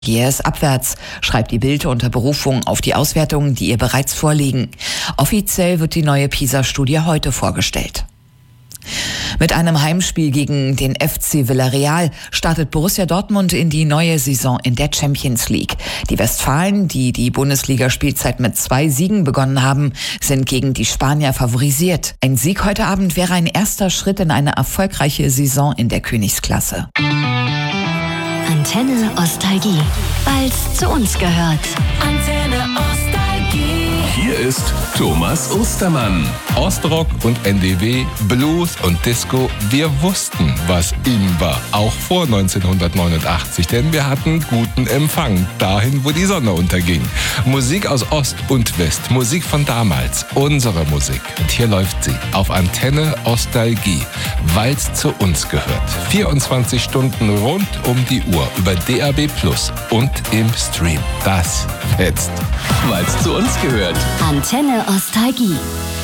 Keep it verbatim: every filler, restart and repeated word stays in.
Jähes abwärts, schreibt die Bild unter Berufung auf die Auswertungen, die ihr bereits vorliegen. Offiziell wird die neue PISA-Studie heute vorgestellt. Mit einem Heimspiel gegen den F C Villarreal startet Borussia Dortmund in die neue Saison in der Champions League. Die Westfalen, die die Bundesligaspielzeit mit zwei Siegen begonnen haben, sind gegen die Spanier favorisiert. Ein Sieg heute Abend wäre ein erster Schritt in eine erfolgreiche Saison in der Königsklasse. Antenne Ostalgie, weil's zu uns gehört. Antenne Ostalgie. Hier ist Thomas Ostermann. Ostrock und N D W, Blues und Disco, wir wussten, was in war, auch vor neunzehnhundertneunundachtzig, denn wir hatten guten Empfang, dahin, wo die Sonne unterging. Musik aus Ost und West, Musik von damals, unsere Musik. Und hier läuft sie auf Antenne Ostalgie, weil's zu uns gehört. vierundzwanzig Stunden rund um die Uhr über D A B Plus und im Stream. Das fetzt, weil's zu uns gehört. Antenne Ostalgie.